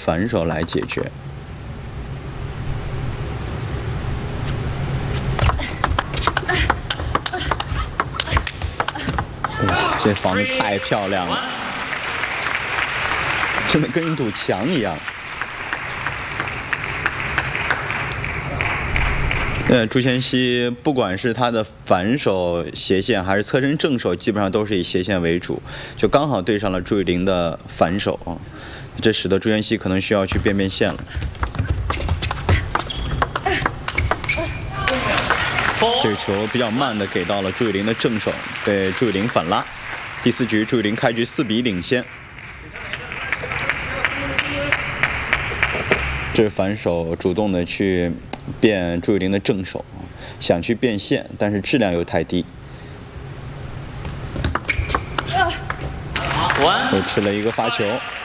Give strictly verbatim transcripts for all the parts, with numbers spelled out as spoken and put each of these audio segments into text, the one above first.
反手来解决。哇，这防得太漂亮了，真的跟一堵墙一样。呃，朱贤熙不管是他的反手斜线还是侧身正手，基本上都是以斜线为主，就刚好对上了朱雨玲的反手啊，这使得朱贤熙可能需要去变变线了。这个球比较慢的给到了朱雨玲的正手，被朱雨玲反拉。第四局，朱雨玲开局四比一领先。这是反手主动的去变朱雨玲的正手，想去变线，但是质量又太低，又吃了一个发球。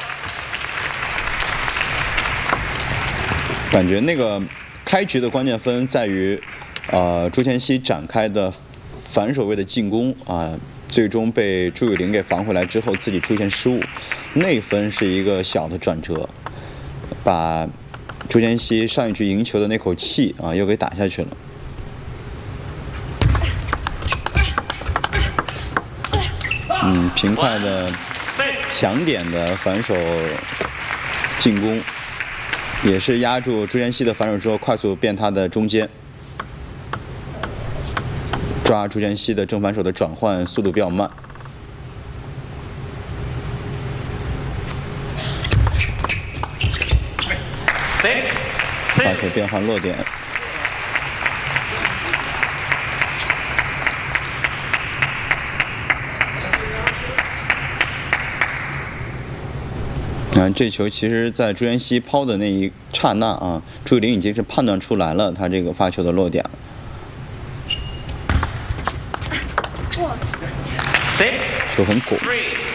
感觉那个开局的关键分在于，呃，朱贤熙展开的反手位的进攻啊、呃，最终被朱雨玲给防回来之后，自己出现失误，那分是一个小的转折，把朱贤熙上一局赢球的那口气啊，又给打下去了。嗯，平快的强点的反手进攻，也是压住朱贤熙的反手之后，快速变他的中间，抓朱贤熙的正反手的转换速度比较慢。发球变换落点，啊，这球其实在朱贤熙抛的那一刹那啊，朱雨玲已经是判断出来了他这个发球的落点了。球很拱。